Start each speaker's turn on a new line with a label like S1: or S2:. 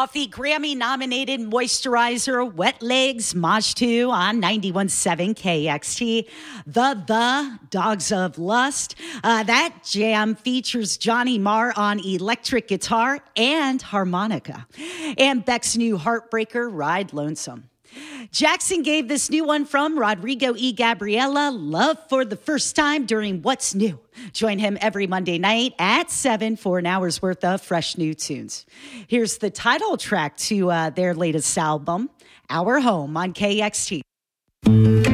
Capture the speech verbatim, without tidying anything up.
S1: off the Grammy-nominated moisturizer Wet Legs Maj two on ninety-one point seven K X T. The The Dogs of Lust. Uh, that jam features Johnny Marr on electric guitar and harmonica. And Beck's new heartbreaker, Ride Lonesome. Jackson gave this new one from Rodrigo E. Gabriela love for the first time during What's New. Join him every Monday night at seven for an hour's worth of fresh new tunes. Here's the title track to uh, their latest album, Our Home, on K X T.